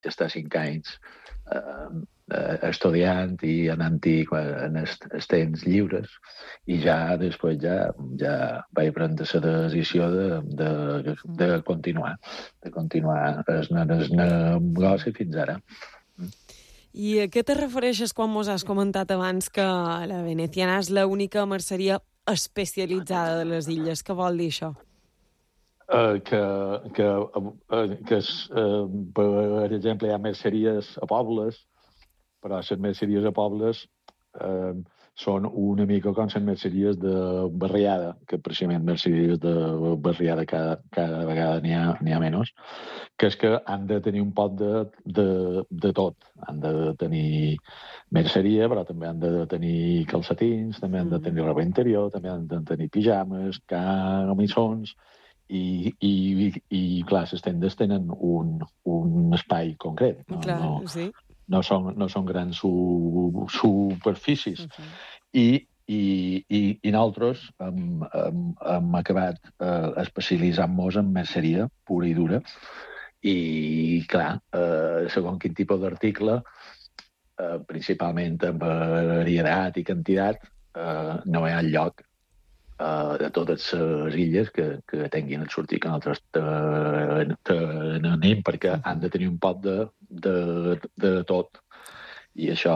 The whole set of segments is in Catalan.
estar 5 anys estudiant i anant-hi en els temps lliures, i ja després ja vaig prendre la decisió de continuar el negoci fins ara. I a què te refereixes quan mos has comentat abans que la Veneciana és l'única merceria especialitzada de les illes? Què vol dir això? Per exemple, hi ha merceries a pobles, però les merceries a pobles són una mica com les merceries de barriada, que precisament merceries de barriada cada vegada n'hi ha menys, que és que han de tenir un pot de tot. Han de tenir merceria, però també han de tenir calcetins, també han de tenir roba interior, també han de tenir pijames, camissons, i clar, les tendes tenen un espai concret. Sí. No són grans superfícies. I nosaltres hem acabat especialitzant-nos en merceria pura i dura, i clar, segons quin tipus d'article, principalment en varietat i quantitat, no hi ha lloc de totes les illes que tinguin el sortir que nosaltres tenim, perquè han de tenir un pot de tot. I això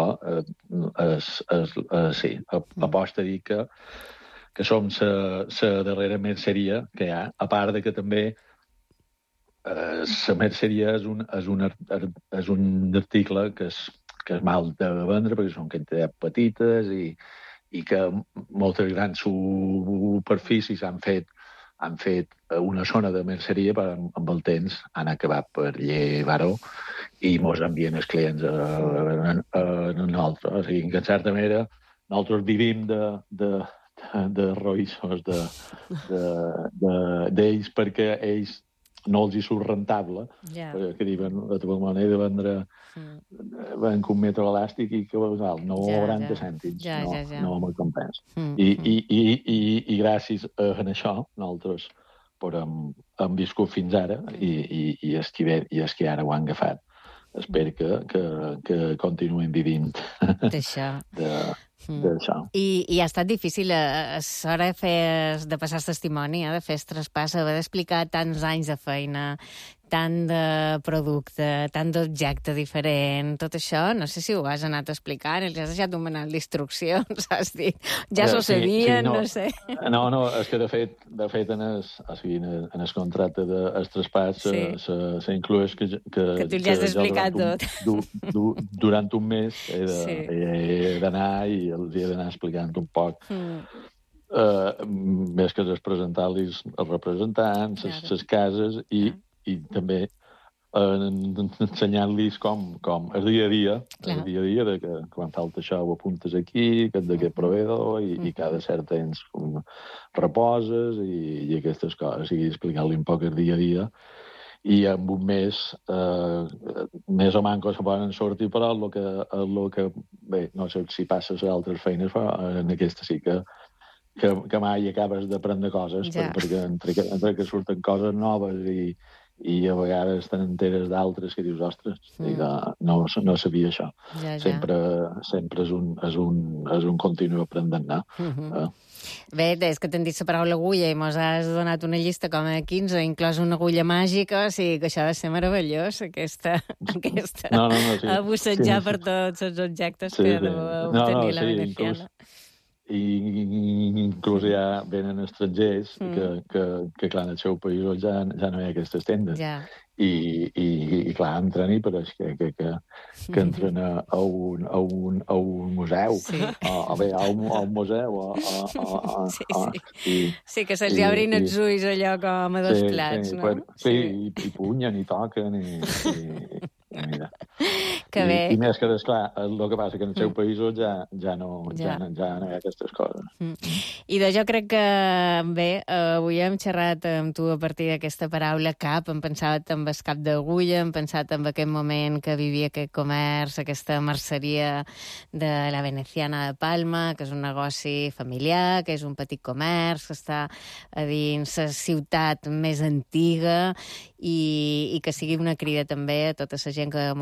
sí, aposta a dir que som la darrera merceria que hi ha, a part de que també la merceria és un article que és mal de vendre, perquè són quantitats petites i que moltes grans superfícies han fet una zona de merceria, però amb el temps han acabat per llevar-ho i mos envien els clients a nosaltres. O sigui, que en certa manera nosaltres vivim de roïssos d'ells, perquè ells no els hi surt rentable, perquè diuen, de tota manera, de vendre van un metro elàstic i que no 40 cèntims, no m'ho compensa. I gràcies a això nosaltres hem viscut fins ara, i els que ara ho han agafat espero que continuem vivint d'això. I ha estat difícil a l'hora de passar el testimoni, de fer el traspàs, haver d'explicar tants anys de feina, tant de producte, tant d'objecte diferent, tot això, no sé si ho has anat explicant, els has deixat un manal d'instruccions, has dit, ja s'ho sabien, no sé. No, és que de fet en el contracte del traspàs s'inclueix que tu li has d'explicar tot. Durant un mes he d'anar i els he d'anar explicant un poc més que presentar-los els representants, les cases i també ensenyant-los com el dia a dia de que quan falta això ho apuntes aquí, que és d'aquest proveïdor i cada cert temps reposes i aquestes coses, i explicar-li un poc el dia a dia. I en un mes més o manco se poden sortir, però el que bé, no sé si passes a altres feines, però en aquesta sí que mai acabes d'aprendre coses, perquè entre que surten coses noves i a vegades te n'enteres d'altres que dius, ostres, no sabia això. Sempre és un continu aprenent, no? Bé, és que t'hem dit la paraula agulla i mos has donat una llista com a 15, inclòs una agulla màgica, o sigui que això ha de ser meravellós, aquesta a bussejar per tots els objectes que deu obtenir la Veneciana. I inclús ja venen estrangers que clar, en el seu país ja no hi ha aquestes tendes. I clar, entren-hi, però és que entren a un museu, a un museu. Sí, que se'ls obrin els ulls allò com a dos plats, no? Sí, i punyen, i toquen, mira. Que bé. I més que, esclar, el que passa que en els seus països ja no hi ha aquestes coses. I jo crec que, bé, avui hem xerrat amb tu a partir d'aquesta paraula cap, hem pensat en el cap d'agulla, hem pensat en aquest moment que vivia aquest comerç, aquesta merceria de la Veneciana de Palma, que és un negoci familiar, que és un petit comerç, que està a dins la ciutat més antiga i que sigui una crida també a tota la gent que